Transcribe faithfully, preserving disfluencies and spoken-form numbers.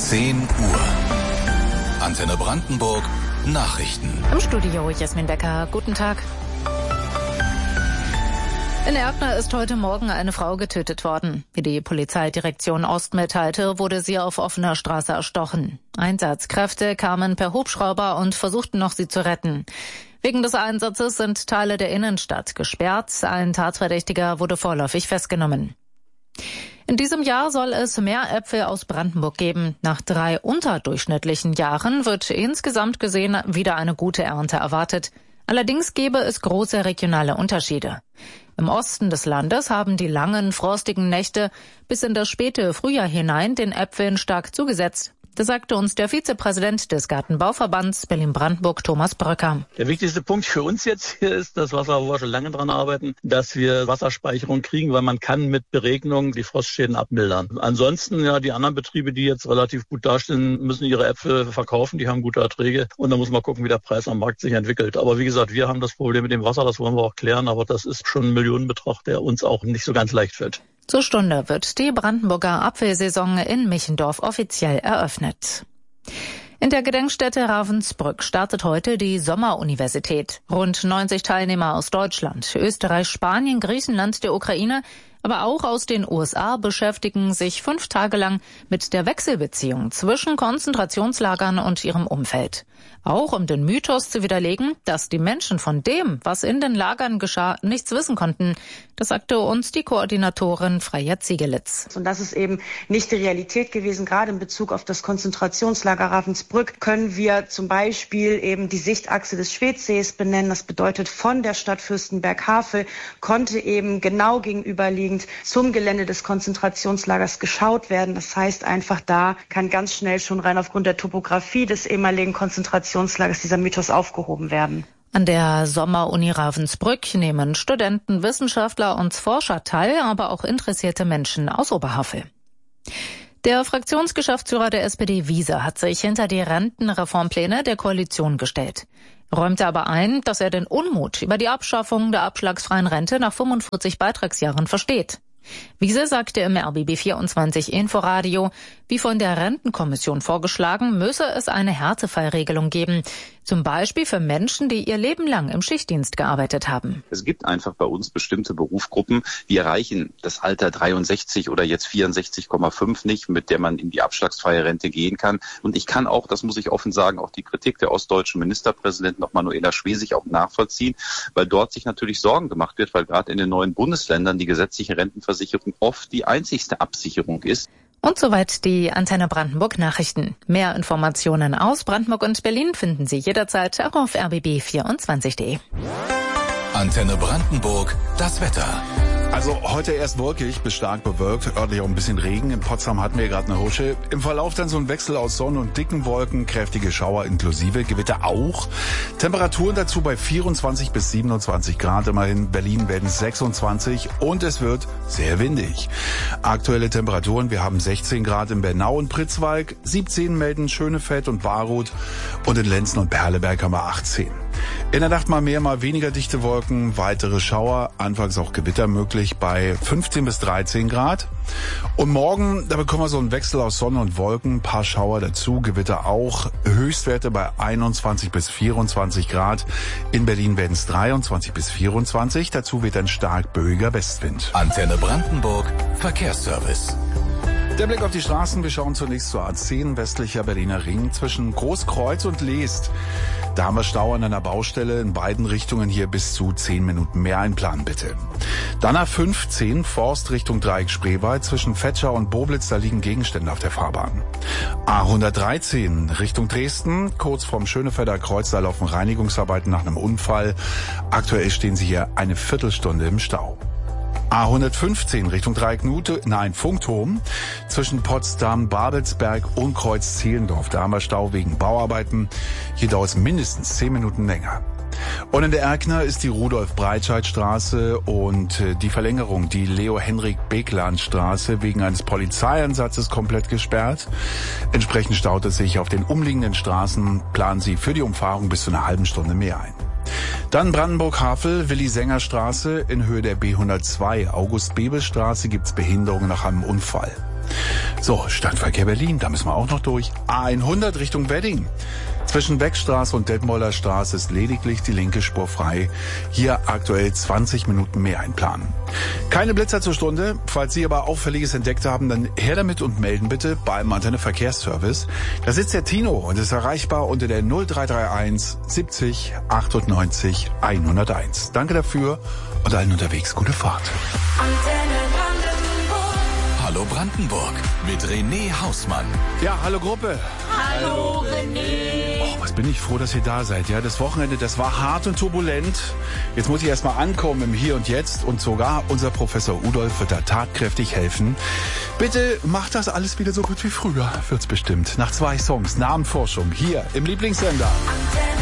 zehn Uhr. Antenne Brandenburg, Nachrichten. Im Studio Jasmin Becker. Guten Tag. In Erkner ist heute Morgen eine Frau getötet worden. Wie die Polizeidirektion Ost mitteilte, wurde sie auf offener Straße erstochen. Einsatzkräfte kamen per Hubschrauber und versuchten noch, sie zu retten. Wegen des Einsatzes sind Teile der Innenstadt gesperrt. Ein Tatverdächtiger wurde vorläufig festgenommen. In diesem Jahr soll es mehr Äpfel aus Brandenburg geben. Nach drei unterdurchschnittlichen Jahren wird insgesamt gesehen wieder eine gute Ernte erwartet. Allerdings gäbe es große regionale Unterschiede. Im Osten des Landes haben die langen, frostigen Nächte bis in das späte Frühjahr hinein den Äpfeln stark zugesetzt. Das sagte uns der Vizepräsident des Gartenbauverbands Berlin-Brandenburg, Thomas Bröcker. Der wichtigste Punkt für uns jetzt hier ist das Wasser, wo wir schon lange dran arbeiten, dass wir Wasserspeicherung kriegen, weil man kann mit Beregnung die Frostschäden abmildern. Ansonsten, ja, die anderen Betriebe, die jetzt relativ gut dastehen, müssen ihre Äpfel verkaufen, die haben gute Erträge und dann muss man gucken, wie der Preis am Markt sich entwickelt. Aber wie gesagt, wir haben das Problem mit dem Wasser, das wollen wir auch klären, aber das ist schon ein Millionenbetrag, der uns auch nicht so ganz leicht fällt. Zur Stunde wird die Brandenburger Apfelsaison in Michendorf offiziell eröffnet. In der Gedenkstätte Ravensbrück startet heute die Sommeruniversität. Rund neunzig Teilnehmer aus Deutschland, Österreich, Spanien, Griechenland, der Ukraine, aber auch aus den U S A beschäftigen sich fünf Tage lang mit der Wechselbeziehung zwischen Konzentrationslagern und ihrem Umfeld. Auch um den Mythos zu widerlegen, dass die Menschen von dem, was in den Lagern geschah, nichts wissen konnten. Das sagte uns die Koordinatorin Freya Ziegelitz. Und das ist eben nicht die Realität gewesen. Gerade in Bezug auf das Konzentrationslager Ravensbrück können wir zum Beispiel eben die Sichtachse des Schwedsees benennen. Das bedeutet, von der Stadt Fürstenberg-Havel konnte eben genau gegenüberliegend zum Gelände des Konzentrationslagers geschaut werden. Das heißt einfach, da kann ganz schnell schon rein aufgrund der Topografie des ehemaligen Konzentrationslagers dieser Mythos aufgehoben werden. An der Sommeruni Ravensbrück nehmen Studenten, Wissenschaftler und Forscher teil, aber auch interessierte Menschen aus Oberhavel. Der Fraktionsgeschäftsführer der S P D Wiese hat sich hinter die Rentenreformpläne der Koalition gestellt, räumte aber ein, dass er den Unmut über die Abschaffung der abschlagsfreien Rente nach fünfundvierzig Beitragsjahren versteht. Wiese sagte im R B B vierundzwanzig Inforadio, wie von der Rentenkommission vorgeschlagen, müsse es eine Härtefallregelung geben. Zum Beispiel für Menschen, die ihr Leben lang im Schichtdienst gearbeitet haben. Es gibt einfach bei uns bestimmte Berufsgruppen, die erreichen das Alter dreiundsechzig oder jetzt vierundsechzig Komma fünf nicht, mit der man in die abschlagsfreie Rente gehen kann. Und ich kann auch, das muss ich offen sagen, auch die Kritik der ostdeutschen Ministerpräsidentin noch Manuela Schwesig auch nachvollziehen, weil dort sich natürlich Sorgen gemacht wird, weil gerade in den neuen Bundesländern die gesetzliche Rentenversicherung oft die einzigste Absicherung ist. Und soweit die Antenne Brandenburg Nachrichten. Mehr Informationen aus Brandenburg und Berlin finden Sie jederzeit auch auf r b b vierundzwanzig punkt de. Antenne Brandenburg, das Wetter. Also heute erst wolkig bis stark bewölkt, örtlich auch ein bisschen Regen. In Potsdam hatten wir gerade eine Husche. Im Verlauf dann so ein Wechsel aus Sonne und dicken Wolken, kräftige Schauer inklusive, Gewitter auch. Temperaturen dazu bei vierundzwanzig bis siebenundzwanzig Grad immerhin. Berlin werden sechsundzwanzig und es wird sehr windig. Aktuelle Temperaturen, wir haben sechzehn Grad in Bernau und Pritzwalk, siebzehn melden Schönefeld und Baruth und in Lenzen und Perleberg haben wir achtzehn. In der Nacht mal mehr, mal weniger dichte Wolken, weitere Schauer, anfangs auch Gewitter möglich bei fünfzehn bis dreizehn Grad. Und morgen, da bekommen wir so einen Wechsel aus Sonne und Wolken, ein paar Schauer dazu, Gewitter auch, Höchstwerte bei einundzwanzig bis vierundzwanzig Grad. In Berlin werden es dreiundzwanzig bis vierundzwanzig, dazu wird ein stark böiger Westwind. Antenne Brandenburg, Verkehrsservice. Der Blick auf die Straßen, wir schauen zunächst zur A zehn, westlicher Berliner Ring, zwischen Großkreuz und Leest. Da haben wir Stau an einer Baustelle in beiden Richtungen, hier bis zu zehn Minuten mehr einplanen bitte. Dann A fünfzehn, Forst Richtung Dreieck Spreewald, zwischen Vetschau und Boblitz, da liegen Gegenstände auf der Fahrbahn. A hundertdreizehn Richtung Dresden, kurz vorm Schönefelder Kreuz, da laufen Reinigungsarbeiten nach einem Unfall. Aktuell stehen Sie hier eine Viertelstunde im Stau. A hundertfünfzehn Richtung Dreiecknute, nein, Funkturm, zwischen Potsdam, Babelsberg und Kreuz-Zehlendorf. Da haben wir Stau wegen Bauarbeiten. Hier dauert es mindestens zehn Minuten länger. Und in der Erkner ist die Rudolf-Breitscheid-Straße und die Verlängerung, die Leo-Henrik-Beckland-Straße, wegen eines Polizeieinsatzes komplett gesperrt. Entsprechend staut es sich auf den umliegenden Straßen. Planen Sie für die Umfahrung bis zu einer halben Stunde mehr ein. Dann Brandenburg-Havel, Willi-Sänger-Straße in Höhe der B hundertzwei. August-Bebel-Straße gibt's Behinderungen nach einem Unfall. So, Stadtverkehr Berlin, da müssen wir auch noch durch. A hundert Richtung Wedding. Zwischen Beckstraße und Detmolder Straße ist lediglich die linke Spur frei. Hier aktuell zwanzig Minuten mehr einplanen. Keine Blitzer zur Stunde. Falls Sie aber Auffälliges entdeckt haben, dann her damit und melden bitte beim Antenne Verkehrsservice. Da sitzt der Tino und ist erreichbar unter der null drei drei eins siebzig achtundneunzig hunderteins. Danke dafür und allen unterwegs gute Fahrt. Hallo Brandenburg mit René Hausmann. Ja, hallo Gruppe. Hallo René. Oh, was bin ich froh, dass ihr da seid. Ja, das Wochenende, das war hart und turbulent. Jetzt muss ich erstmal ankommen im Hier und Jetzt und sogar unser Professor Udolf wird da tatkräftig helfen. Bitte macht das alles wieder so gut wie früher. Wird's bestimmt. Nach zwei Songs, Namenforschung, hier im Lieblingssender.